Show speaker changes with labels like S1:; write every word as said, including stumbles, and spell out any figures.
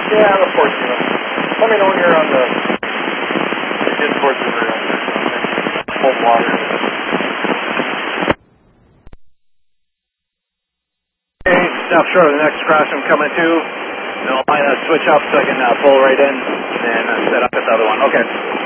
S1: Yeah, the fourteen. Let me know when you're on the, you're getting towards the river. Cold water. Okay, stop short of the next cross I'm coming to. And I'll uh, switch up so I can uh, pull right in and uh, set up this other one. Okay.